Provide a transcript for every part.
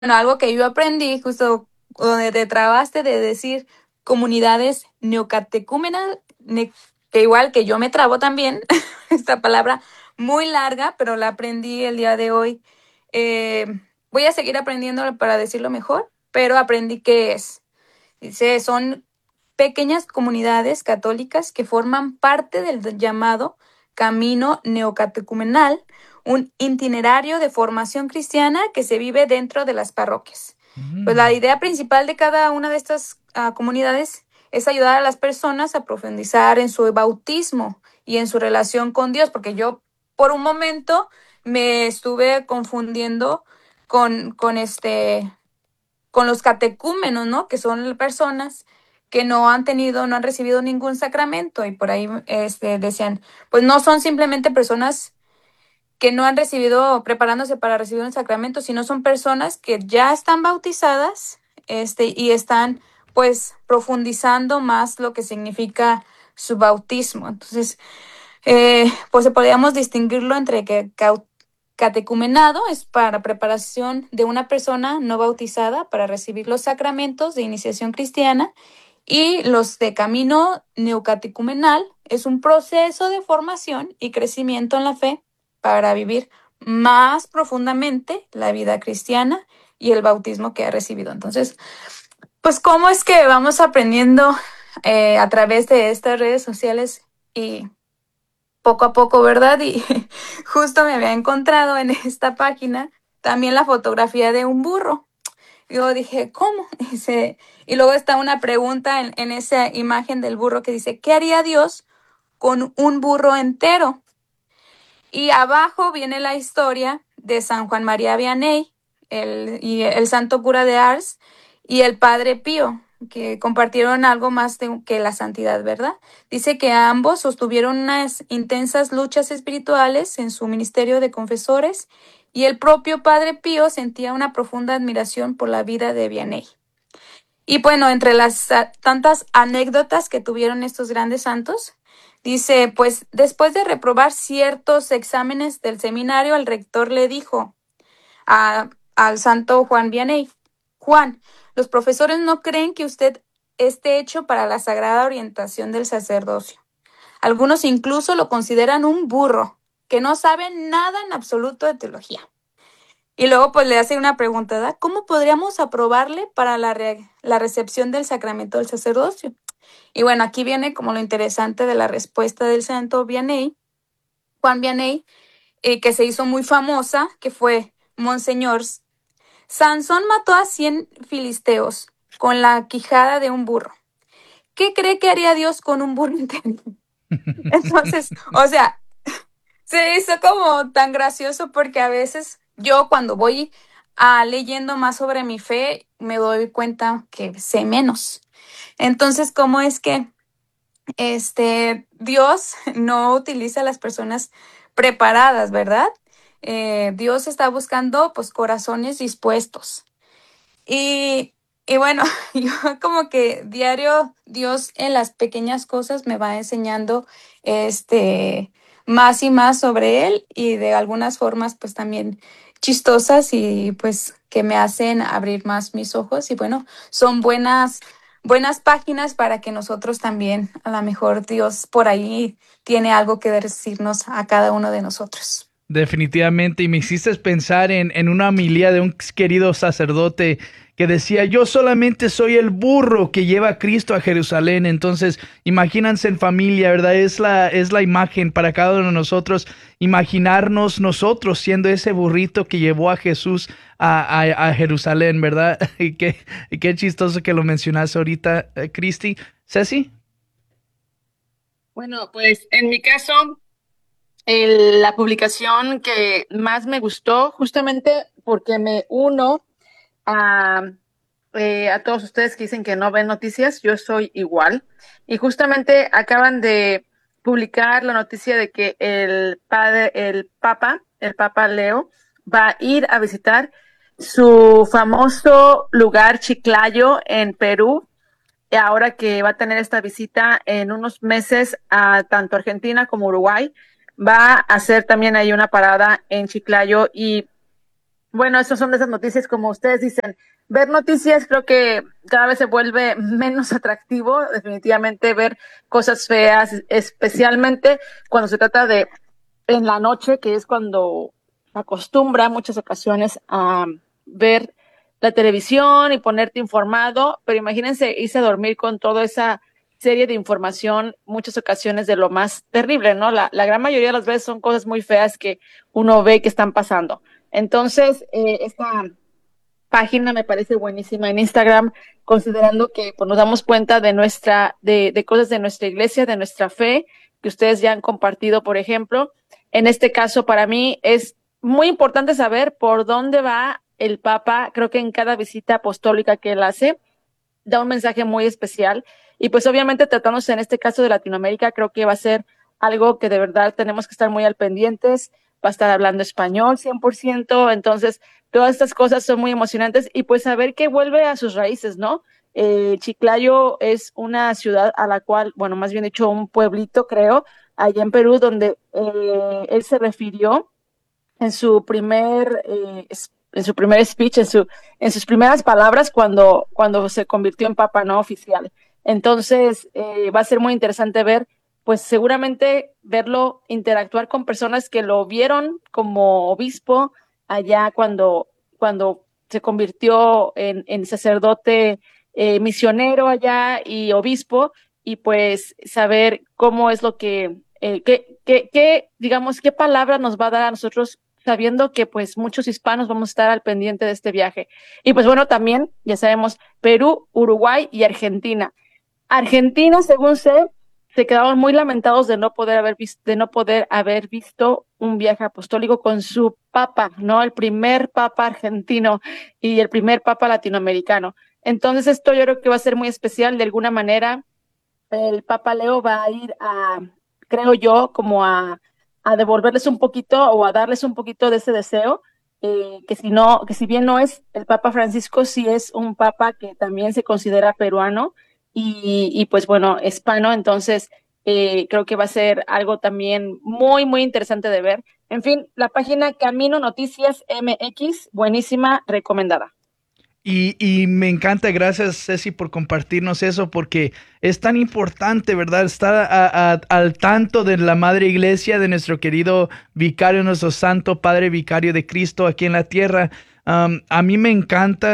Bueno, algo que yo aprendí justo donde te trabaste de decir comunidades neocatecúmenas, que igual que yo me trabo también, esta palabra muy larga, pero la aprendí el día de hoy. Eh, Voy a seguir aprendiéndolo para decirlo mejor, pero aprendí qué es. Dice, son pequeñas comunidades católicas que forman parte del llamado Camino Neocatecumenal, un itinerario de formación cristiana que se vive dentro de las parroquias. Pues la idea principal de cada una de estas comunidades es ayudar a las personas a profundizar en su bautismo y en su relación con Dios, porque yo por un momento me estuve confundiendo con con los catecúmenos, ¿no? Que son personas que no han recibido ningún sacramento y por ahí decían, pues no son simplemente personas que no han recibido, preparándose para recibir un sacramento, sino son personas que ya están bautizadas, y están pues profundizando más lo que significa su bautismo. Entonces, pues podríamos distinguirlo entre que catecumenado es para preparación de una persona no bautizada para recibir los sacramentos de iniciación cristiana, y los de camino neocatecumenal es un proceso de formación y crecimiento en la fe para vivir más profundamente la vida cristiana y el bautismo que ha recibido. Entonces, pues, ¿cómo es que vamos aprendiendo a través de estas redes sociales y poco a poco, ¿verdad? Y justo me había encontrado en esta página también la fotografía de un burro. Yo dije, ¿cómo? Y luego está una pregunta en esa imagen del burro que dice, ¿qué haría Dios con un burro entero? Y abajo viene la historia de San Juan María Vianney, el santo cura de Ars, y el padre Pío, que compartieron algo más que la santidad, ¿verdad? Dice que ambos sostuvieron unas intensas luchas espirituales en su ministerio de confesores, y el propio padre Pío sentía una profunda admiración por la vida de Vianney. Y bueno, entre las tantas anécdotas que tuvieron estos grandes santos, dice, pues después de reprobar ciertos exámenes del seminario, el rector le dijo al santo Juan Vianney, Juan, los profesores no creen que usted esté hecho para la sagrada orientación del sacerdocio. Algunos incluso lo consideran un burro, que no sabe nada en absoluto de teología. Y luego pues le hace una pregunta, ¿verdad? ¿Cómo podríamos aprobarle para la recepción del sacramento del sacerdocio? Y bueno, aquí viene como lo interesante de la respuesta del santo Vianney, Juan Vianney, que se hizo muy famosa, que fue, Monseñor, Sansón mató a 100 filisteos con la quijada de un burro. ¿Qué cree que haría Dios con un burro entero? Entonces, o sea, se hizo como tan gracioso porque a veces yo cuando voy leyendo más sobre mi fe me doy cuenta que sé menos. Entonces, ¿cómo es que Dios no utiliza a las personas preparadas, ¿verdad? Dios está buscando pues corazones dispuestos. Y bueno, yo como que diario Dios en las pequeñas cosas me va enseñando más y más sobre él, y de algunas formas pues también chistosas y pues que me hacen abrir más mis ojos, y bueno, son buenas páginas para que nosotros también, a lo mejor Dios por ahí tiene algo que decirnos a cada uno de nosotros. Definitivamente, y me hiciste pensar en una homilía de un querido sacerdote que decía, yo solamente soy el burro que lleva a Cristo a Jerusalén. Entonces, imagínense en familia, ¿verdad? Es la imagen para cada uno de nosotros, imaginarnos nosotros siendo ese burrito que llevó a Jesús a Jerusalén, ¿verdad? Y qué chistoso que lo mencionaste ahorita, Cristi. Ceci. Bueno, pues en mi caso, la publicación que más me gustó, justamente porque me uno a, a todos ustedes que dicen que no ven noticias, yo soy igual. Y justamente acaban de publicar la noticia de que el Papa Leo, va a ir a visitar su famoso lugar Chiclayo en Perú, ahora que va a tener esta visita en unos meses a tanto Argentina como Uruguay. Va a hacer también ahí una parada en Chiclayo y Bueno, esas son de esas noticias, como ustedes dicen. Ver noticias creo que cada vez se vuelve menos atractivo, definitivamente ver cosas feas, especialmente cuando se trata de en la noche, que es cuando acostumbra muchas ocasiones a ver la televisión y ponerte informado, pero imagínense irse a dormir con toda esa serie de información, muchas ocasiones de lo más terrible, ¿no? La gran mayoría de las veces son cosas muy feas que uno ve que están pasando. Entonces, esta página me parece buenísima en Instagram, considerando que pues, nos damos cuenta de de cosas de nuestra iglesia, de nuestra fe, que ustedes ya han compartido, por ejemplo. En este caso, para mí es muy importante saber por dónde va el Papa. Creo que en cada visita apostólica que él hace, da un mensaje muy especial. Y pues obviamente tratándose en este caso de Latinoamérica, creo que va a ser algo que de verdad tenemos que estar muy al pendientes. Va a estar hablando español 100%, entonces todas estas cosas son muy emocionantes y pues saber que vuelve a sus raíces, ¿no? Chiclayo es una ciudad a la cual, bueno, más bien dicho, un pueblito, creo, allá en Perú, donde él se refirió en su en su primer speech, en sus primeras palabras cuando se convirtió en papa no oficial. Entonces, va a ser muy interesante ver, pues seguramente verlo interactuar con personas que lo vieron como obispo allá cuando se convirtió en sacerdote misionero allá y obispo, y pues saber cómo es lo digamos, qué palabra nos va a dar a nosotros sabiendo que pues muchos hispanos vamos a estar al pendiente de este viaje. Y pues bueno, también, ya sabemos, Perú, Uruguay y Argentina. Argentina, según sé, se quedaron muy lamentados de no poder haber visto un viaje apostólico con su papa, ¿no? El primer papa argentino y el primer papa latinoamericano. Entonces esto yo creo que va a ser muy especial. De alguna manera, el Papa Leo va a ir creo yo, como a devolverles un poquito o a darles un poquito de ese deseo, que si bien no es el Papa Francisco, sí es un papa que también se considera peruano y pues bueno, hispano, entonces creo que va a ser algo también muy, muy interesante de ver. En fin, la página Camino Noticias MX, buenísima, recomendada. Y me encanta, gracias Ceci por compartirnos eso, porque es tan importante, ¿verdad? Estar al tanto de la Madre Iglesia, de nuestro querido vicario, nuestro santo Padre Vicario de Cristo aquí en la tierra. A mí me encanta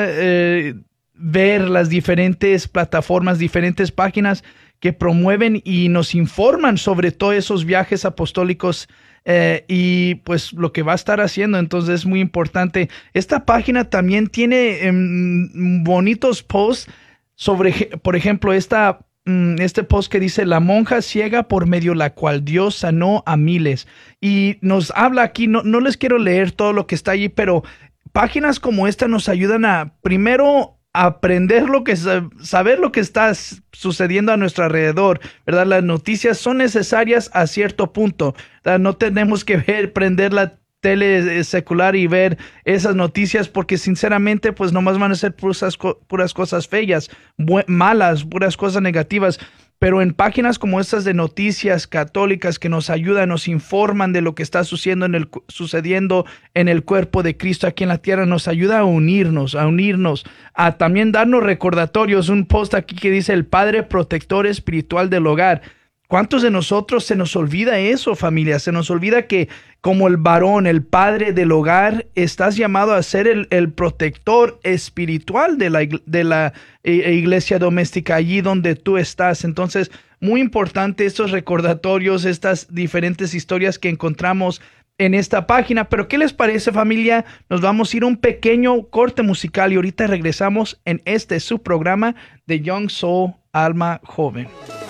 ver las diferentes plataformas, diferentes páginas que promueven y nos informan sobre todos esos viajes apostólicos y pues lo que va a estar haciendo. Entonces es muy importante. Esta página también tiene bonitos posts sobre, por ejemplo, este post que dice: la monja ciega por medio de la cual Dios sanó a miles. Y nos habla aquí, no les quiero leer todo lo que está allí, pero páginas como esta nos ayudan a primero aprender saber lo que está sucediendo a nuestro alrededor, ¿verdad? Las noticias son necesarias a cierto punto, ¿verdad? No tenemos que prender la tele secular y ver esas noticias, porque sinceramente pues nomás van a ser puras cosas feas, malas, puras cosas negativas. Pero en páginas como estas de noticias católicas que nos ayudan, nos informan de lo que está sucediendo en el cuerpo de Cristo aquí en la tierra, nos ayuda a unirnos, a también darnos recordatorios. Un post aquí que dice: el Padre Protector Espiritual del Hogar. ¿Cuántos de nosotros se nos olvida eso, familia? Se nos olvida que como el varón, el padre del hogar, estás llamado a ser el protector espiritual de la iglesia doméstica, allí donde tú estás. Entonces, muy importante estos recordatorios, estas diferentes historias que encontramos en esta página. Pero ¿qué les parece, familia? Nos vamos a ir a un pequeño corte musical y ahorita regresamos en su programa de Young Soul, Alma Joven.